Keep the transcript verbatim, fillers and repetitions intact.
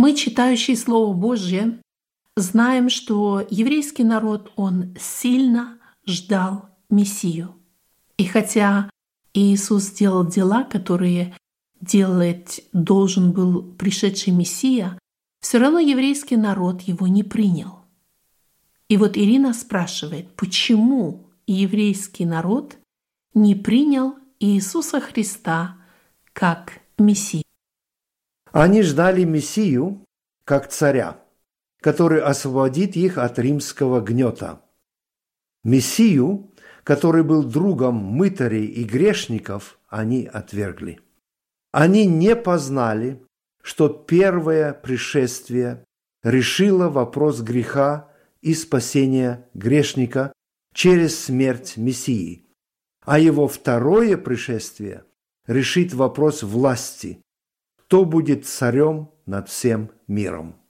Мы, читающие Слово Божье, знаем, что еврейский народ, он сильно ждал Мессию. И хотя Иисус сделал дела, которые делать должен был пришедший Мессия, все равно еврейский народ его не принял. И вот Ирина спрашивает, почему еврейский народ не принял Иисуса Христа как Мессию? Они ждали Мессию как царя, который освободит их от римского гнета. Мессию, который был другом мытарей и грешников, они отвергли. Они не познали, что первое пришествие решило вопрос греха и спасения грешника через смерть Мессии, а его второе пришествие решит вопрос власти, кто будет царем над всем миром.